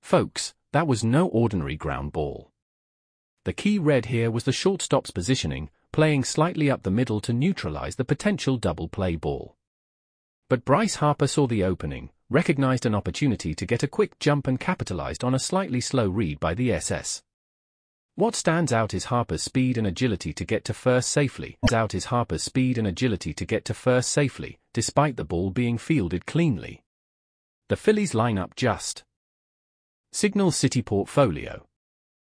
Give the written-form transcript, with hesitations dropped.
Folks, that was no ordinary ground ball. The key read here was the shortstop's positioning, playing slightly up the middle to neutralize the potential double play ball. But Bryce Harper saw the opening, recognized an opportunity to get a quick jump and capitalized on a slightly slow read by the SS. What stands out is Harper's speed and agility to get to first safely. Despite the ball being fielded cleanly. The Phillies lineup just. Signal City portfolio.